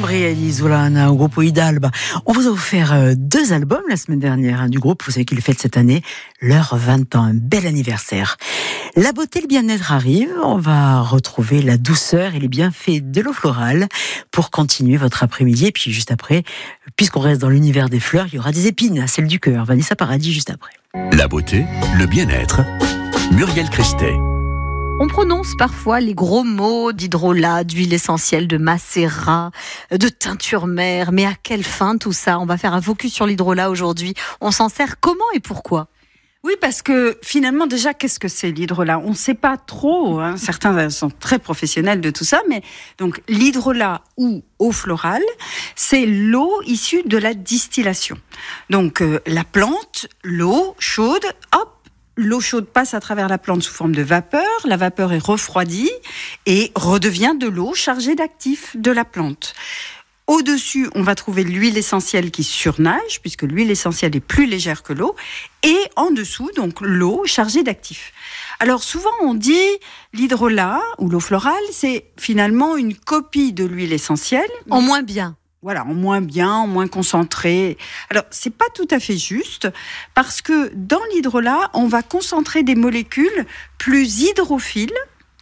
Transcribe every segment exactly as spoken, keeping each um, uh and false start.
Gabriele Isolana au groupe Hidalba. On vous a offert euh, deux albums la semaine dernière hein, du groupe. Vous savez qu'il fête cette année leurs vingt ans. Un bel anniversaire. La beauté et le bien-être arrivent. On va retrouver la douceur et les bienfaits de l'eau florale pour continuer votre après-midi. Et puis juste après, puisqu'on reste dans l'univers des fleurs, il y aura des épines, celle du cœur. Vanessa Paradis juste après. La beauté, le bien-être. Muriel Christet. On prononce parfois les gros mots d'hydrolat, d'huile essentielle, de macérat, de teinture mère. Mais à quelle fin tout ça ? On va faire un focus sur l'hydrolat aujourd'hui. On s'en sert comment et pourquoi ? Oui, parce que finalement, déjà, qu'est-ce que c'est l'hydrolat ? On ne sait pas trop. Hein. Certains sont très professionnels de tout ça, mais donc l'hydrolat ou eau florale, c'est l'eau issue de la distillation. Donc euh, la plante, l'eau chaude, hop. L'eau chaude passe à travers la plante sous forme de vapeur, la vapeur est refroidie et redevient de l'eau chargée d'actifs de la plante. Au-dessus, on va trouver l'huile essentielle qui surnage, puisque l'huile essentielle est plus légère que l'eau, et en dessous, donc l'eau chargée d'actifs. Alors souvent on dit l'hydrolat ou l'eau florale, c'est finalement une copie de l'huile essentielle. En moins bien. Voilà, en moins bien, en moins concentré. Alors, c'est pas tout à fait juste, parce que dans l'hydrolat, on va concentrer des molécules plus hydrophiles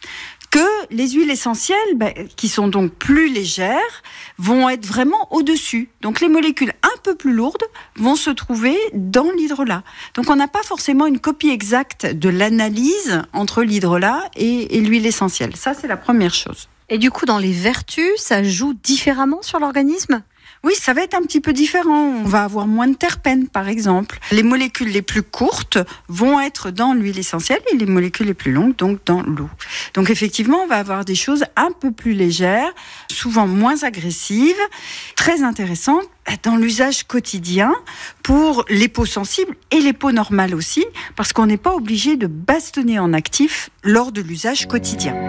que les huiles essentielles, bah, qui sont donc plus légères, vont être vraiment au-dessus. Donc, les molécules un peu plus lourdes vont se trouver dans l'hydrolat. Donc, on n'a pas forcément une copie exacte de l'analyse entre l'hydrolat et, et l'huile essentielle. Ça, c'est la première chose. Et du coup, dans les vertus, ça joue différemment sur l'organisme ? Oui, ça va être un petit peu différent. On va avoir moins de terpènes, par exemple. Les molécules les plus courtes vont être dans l'huile essentielle et les molécules les plus longues, donc dans l'eau. Donc effectivement, on va avoir des choses un peu plus légères, souvent moins agressives, très intéressantes dans l'usage quotidien pour les peaux sensibles et les peaux normales aussi, parce qu'on n'est pas obligé de bastonner en actif lors de l'usage quotidien.